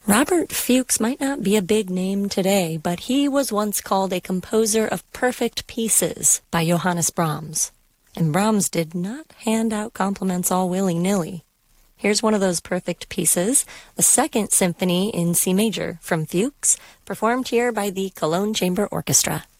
Robert Fuchs might not be a big name today, but he was once called a composer of perfect pieces by Johannes Brahms. And Brahms did not hand out compliments all willy-nilly. Here's one of those perfect pieces, the Second Symphony in C major from Fuchs, performed here by the Cologne Chamber Orchestra.